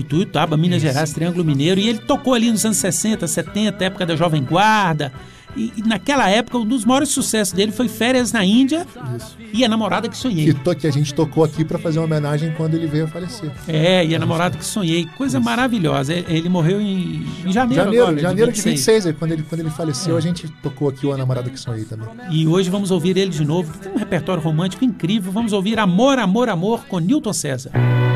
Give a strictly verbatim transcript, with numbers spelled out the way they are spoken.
Ituiutaba, Minas Isso. Gerais, Triângulo Mineiro, e ele tocou ali nos anos sessenta, setenta, época da Jovem Guarda, e, e naquela época um dos maiores sucessos dele foi Férias na Índia. Isso. E A Namorada que Sonhei. Que, to, que a gente tocou aqui para fazer uma homenagem quando ele veio a falecer. É, e A Namorada que Sonhei, coisa Isso. maravilhosa. Ele morreu em, em janeiro, Janeiro, agora, janeiro de de vinte e seis. vinte e seis, quando ele, quando ele faleceu, É. a gente tocou aqui o A Namorada que Sonhei também. E hoje vamos ouvir ele de novo. Tem um repertório romântico incrível. Vamos ouvir Amor, Amor, Amor com Newton César.